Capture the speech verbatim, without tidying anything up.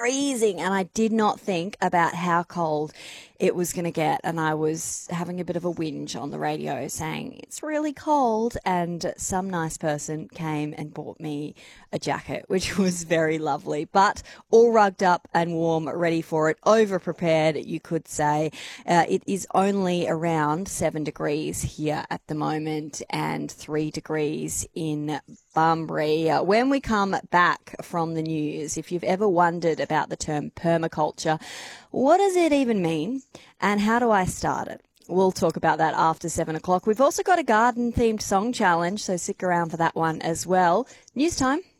freezing, and I did not think about how cold it was going to get, and I was having a bit of a whinge on the radio saying it's really cold, and some nice person came and bought me a jacket, which was very lovely, but all rugged up and warm, ready for it, over prepared, you could say. Uh, it is only around seven degrees here at the moment and three degrees in Bunbury. Uh, when we come back from the news, if you've ever wondered about the term permaculture, what does it even mean and how do I start it? We'll talk about that after seven o'clock. We've also got a garden-themed song challenge, so stick around for that one as well. News time.